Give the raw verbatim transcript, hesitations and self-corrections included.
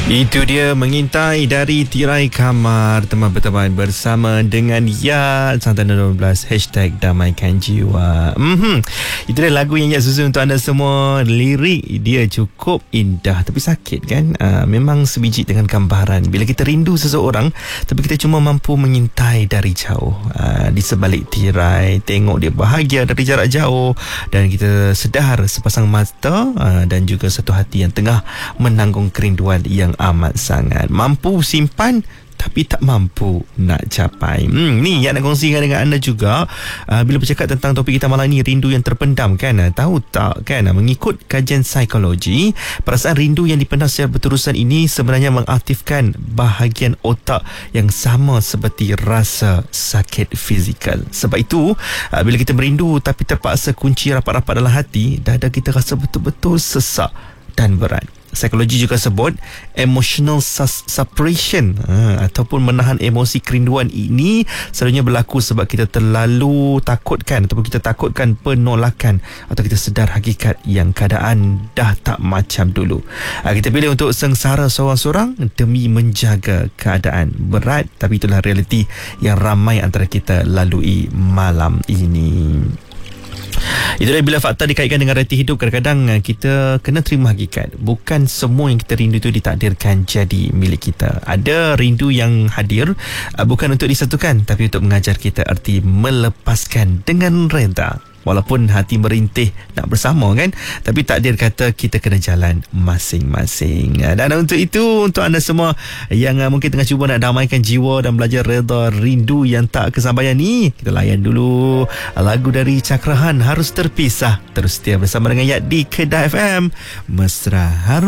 Itu dia Mengintai dari Tirai Kamar, teman berteman bersama dengan Ya Santana dua belas Hashtag Damaikan Jiwa. mm-hmm. Itu dia lagu yang Ya susun untuk anda semua. Lirik dia cukup indah tapi sakit kan. uh, Memang sebiji dengan gambaran. Bila kita rindu seseorang tapi kita cuma mampu mengintai dari jauh, uh, di sebalik tirai, tengok dia bahagia dari jarak jauh, dan kita sedar sepasang mata uh, dan juga satu hati yang tengah menanggung kerinduan yang amat sangat. Mampu simpan tapi tak mampu nak capai. Hmm, ni yang nak kongsikan dengan anda juga. uh, Bila bercakap tentang topik kita malam ni, rindu yang terpendam kan. uh, Tahu tak kan, uh, mengikut kajian psikologi, perasaan rindu yang dipendam secara berterusan ini sebenarnya mengaktifkan bahagian otak yang sama seperti rasa sakit fizikal. Sebab itu uh, bila kita merindu tapi terpaksa kunci rapat-rapat dalam hati, dada kita rasa betul-betul sesak dan berat. Psikologi juga sebut emotional sus- suppression, ha, ataupun menahan emosi kerinduan ini selalunya berlaku sebab kita terlalu takutkan ataupun kita takutkan penolakan, atau kita sedar hakikat yang keadaan dah tak macam dulu. ha, Kita pilih untuk sengsara seorang-seorang demi menjaga keadaan. Berat, tapi itulah realiti yang ramai antara kita lalui malam ini. Itulah bila fakta dikaitkan dengan reti hidup, kadang-kadang kita kena terima hakikat. Bukan semua yang kita rindu itu ditakdirkan jadi milik kita. Ada rindu yang hadir bukan untuk disatukan, tapi untuk mengajar kita erti melepaskan dengan reda. Walaupun hati merintih nak bersama kan, tapi takdir kata kita kena jalan masing-masing. Dan untuk itu, untuk anda semua yang uh, mungkin tengah cuba nak damaikan jiwa dan belajar reda rindu yang tak kesampaian ni, kita layan dulu lagu dari Cakrahan, Harus Terpisah. Terus setia bersama dengan Yak di Kedah F M. Mesra Harum.